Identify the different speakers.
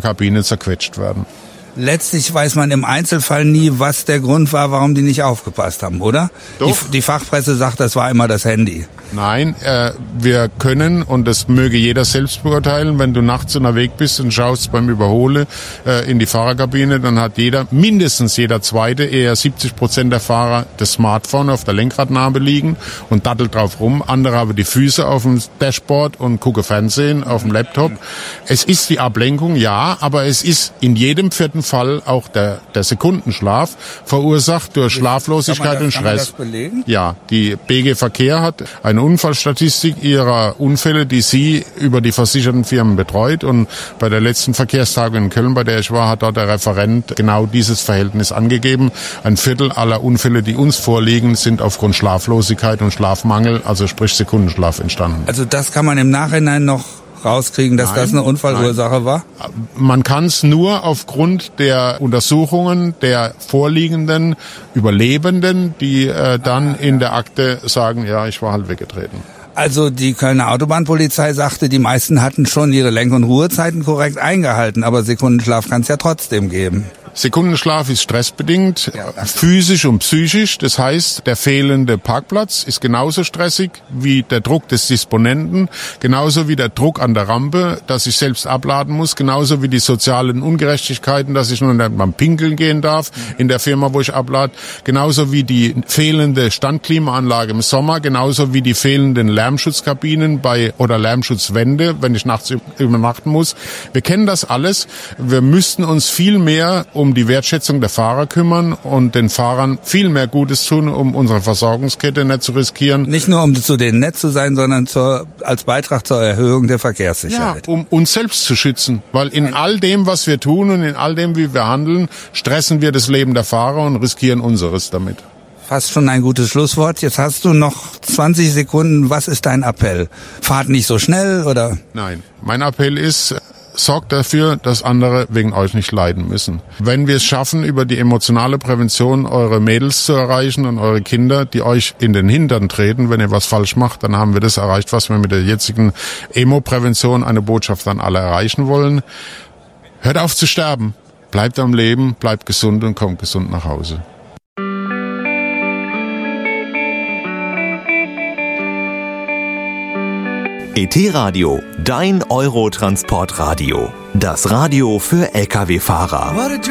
Speaker 1: Fahrerkabine zerquetscht werden.
Speaker 2: Letztlich weiß man im Einzelfall nie, was der Grund war, warum die nicht aufgepasst haben, oder?
Speaker 1: Doch.
Speaker 2: Die Fachpresse sagt, das war immer das Handy.
Speaker 1: Nein, wir können, und das möge jeder selbst beurteilen, wenn du nachts unterwegs bist und schaust beim Überholen in die Fahrerkabine, dann hat mindestens jeder Zweite, eher 70% der Fahrer, das Smartphone auf der Lenkradnabe liegen und dattelt drauf rum. Andere haben die Füße auf dem Dashboard und gucken Fernsehen auf dem Laptop. Es ist die Ablenkung, ja, aber es ist in jedem vierten Fall auch der Sekundenschlaf, verursacht durch Schlaflosigkeit und Stress.
Speaker 2: Kann man das belegen?
Speaker 1: Ja, die BG Verkehr hat eine Unfallstatistik ihrer Unfälle, die sie über die versicherten Firmen betreut. Und bei der letzten Verkehrstagung in Köln, bei der ich war, hat dort der Referent genau dieses Verhältnis angegeben. 1/4 aller Unfälle, die uns vorliegen, sind aufgrund Schlaflosigkeit und Schlafmangel, also sprich Sekundenschlaf, entstanden.
Speaker 2: Also das kann man im Nachhinein noch rauskriegen, dass das eine Unfallursache war?
Speaker 1: Man kann es nur aufgrund der Untersuchungen der vorliegenden Überlebenden, die dann in der Akte sagen, ja, ich war halt weggetreten.
Speaker 2: Also die Kölner Autobahnpolizei sagte, die meisten hatten schon ihre Lenk- und Ruhezeiten korrekt eingehalten, aber Sekundenschlaf kann es ja trotzdem geben.
Speaker 1: Sekundenschlaf ist stressbedingt, physisch und psychisch. Das heißt, der fehlende Parkplatz ist genauso stressig wie der Druck des Disponenten, genauso wie der Druck an der Rampe, dass ich selbst abladen muss, genauso wie die sozialen Ungerechtigkeiten, dass ich nur nicht mal pinkeln gehen darf in der Firma, wo ich ablade, genauso wie die fehlende Standklimaanlage im Sommer, genauso wie die fehlenden Lärmschutzkabinen oder Lärmschutzwände, wenn ich nachts übernachten muss. Wir kennen das alles. Wir müssten uns viel mehr um die Wertschätzung der Fahrer kümmern und den Fahrern viel mehr Gutes tun, um unsere Versorgungskette nicht zu riskieren.
Speaker 2: Nicht nur, um zu denen nett zu sein, sondern als Beitrag zur Erhöhung der Verkehrssicherheit.
Speaker 1: Ja, um uns selbst zu schützen. Weil in all dem, was wir tun und in all dem, wie wir handeln, stressen wir das Leben der Fahrer und riskieren unseres damit.
Speaker 2: Fast schon ein gutes Schlusswort. Jetzt hast du noch 20 Sekunden. Was ist dein Appell? Fahrt nicht so schnell, oder?
Speaker 1: Nein, mein Appell ist, sorgt dafür, dass andere wegen euch nicht leiden müssen. Wenn wir es schaffen, über die emotionale Prävention eure Mädels zu erreichen und eure Kinder, die euch in den Hintern treten, wenn ihr was falsch macht, dann haben wir das erreicht, was wir mit der jetzigen Emo-Prävention, eine Botschaft an alle erreichen wollen. Hört auf zu sterben, bleibt am Leben, bleibt gesund und kommt gesund nach Hause.
Speaker 3: ET-Radio, dein Eurotransportradio. Das Radio für Lkw-Fahrer.